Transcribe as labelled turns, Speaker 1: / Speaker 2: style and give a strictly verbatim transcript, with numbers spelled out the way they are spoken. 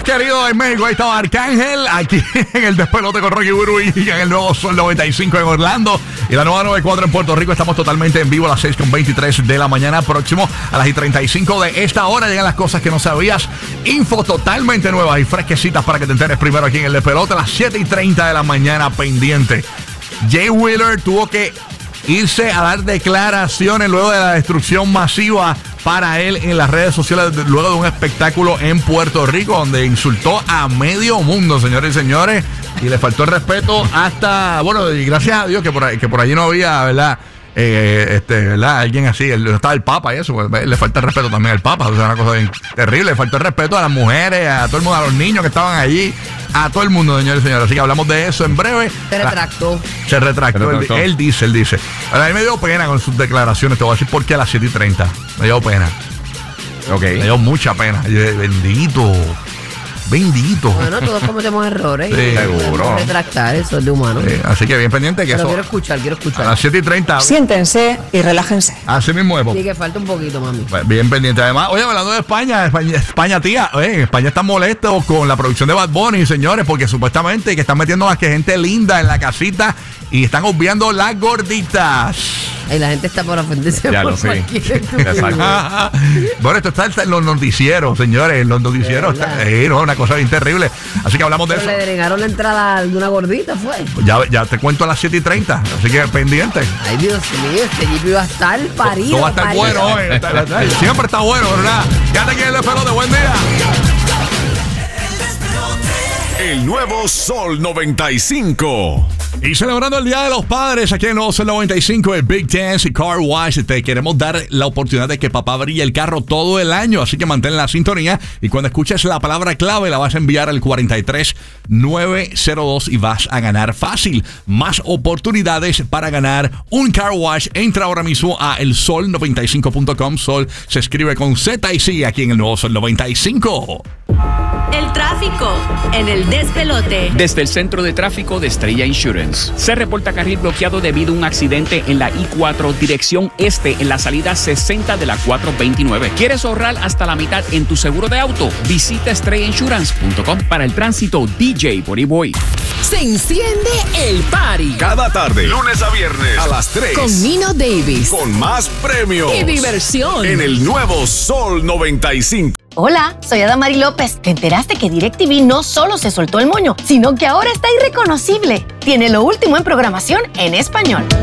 Speaker 1: querido, en México. Ahí estaba Arcángel, aquí en el despelote con Rocky Burbu y en el nuevo Sol noventa y cinco en Orlando y la nueva noventa y cuatro en Puerto Rico. Estamos totalmente en vivo a las seis con veintitrés de la mañana. Próximo a las y treinta y cinco de esta hora llegan las cosas que no sabías. Info totalmente nuevas y fresquecitas para que te enteres primero aquí en el despelote a las siete y treinta de la mañana pendiente. Jay Wheeler tuvo que irse a dar declaraciones luego de la destrucción masiva para él en las redes sociales luego de un espectáculo en Puerto Rico donde insultó a medio mundo, señores y señores, y le faltó el respeto hasta, bueno, y gracias a Dios que por ahí, que por allí no había, ¿verdad? Eh, este, ¿verdad? Alguien así, el, estaba el Papa y eso, pues, le falta el respeto también al Papa, o sea, una cosa bien terrible, le faltó el respeto a las mujeres, a todo el mundo, a los niños que estaban allí, a todo el mundo, señores y señores. Así que hablamos de eso en breve.
Speaker 2: Se retractó.
Speaker 1: Se retractó. Se retractó. Él, él dice, él dice. Ahora, a mí me dio pena con sus declaraciones. Te voy a decir por qué a las siete y treinta. Me dio pena. Ok. Me dio mucha pena. Yo, bendito. Bendito.
Speaker 2: Bueno, todos cometemos errores.
Speaker 1: Sí, seguro.
Speaker 2: Retractar, eso es de humano.
Speaker 1: Sí, así que bien pendiente que
Speaker 2: Pero
Speaker 1: eso.
Speaker 2: quiero escuchar, quiero escuchar.
Speaker 1: A las siete y treinta.
Speaker 3: Siéntense y relájense.
Speaker 1: Así mismo es.
Speaker 2: Sí, que falta un poquito, mami.
Speaker 1: Bien pendiente. Además, oye, hablando de España, España, España tía, oye, en España están molestos con la producción de Bad Bunny, señores, porque supuestamente que están metiendo más que gente linda en la casita y están obviando las gorditas.
Speaker 2: Ay, la gente está por ofenderse
Speaker 1: ya
Speaker 2: por
Speaker 1: lo sé.
Speaker 2: Exacto.
Speaker 1: Bueno, esto está en los noticieros, señores. En los noticieros está, eh, no, una cosa bien terrible. Así que hablamos
Speaker 2: Pero
Speaker 1: de eso.
Speaker 2: le denegaron la entrada de una gordita, fue.
Speaker 1: Ya, ya te cuento a las siete y treinta. Así que pendiente.
Speaker 2: Ay, Dios mío, este jeep iba a estar parido.
Speaker 1: No va a estar
Speaker 2: parido.
Speaker 1: bueno hoy. Siempre está bueno, ¿verdad? Quédate aquí en el despelote. Buen día.
Speaker 4: El nuevo Sol noventa y cinco.
Speaker 1: Y celebrando el Día de los Padres aquí en el nuevo Sol noventa y cinco, el Big Dance y Car Wash, te queremos dar la oportunidad de que papá brille el carro todo el año, así que mantén la sintonía y cuando escuches la palabra clave la vas a enviar al cuatro tres nueve cero dos y vas a ganar fácil. Más oportunidades para ganar un Car Wash. Entra ahora mismo a el sol noventa y cinco punto com. Sol se escribe con Z y sigue aquí en el nuevo Sol noventa y cinco.
Speaker 5: El tráfico en el despelote.
Speaker 6: Desde el centro de tráfico de Estrella Insurance. Se reporta carril bloqueado debido a un accidente en la I cuatro, dirección este, en la salida sesenta de la cuatro veintinueve. ¿Quieres ahorrar hasta la mitad en tu seguro de auto? Visita estrella insurance punto com. Para el tránsito, D J Body Boy.
Speaker 5: Se enciende el party.
Speaker 4: Cada tarde, lunes a viernes, a las tres.
Speaker 5: Con Nino Davis.
Speaker 4: Con más premios.
Speaker 5: Y diversión.
Speaker 4: En el nuevo Sol noventa y cinco.
Speaker 7: Hola, soy Adamari López. ¿Te enteraste que DirecTV no solo se soltó el moño, sino que ahora está irreconocible? Tiene lo último en programación en español.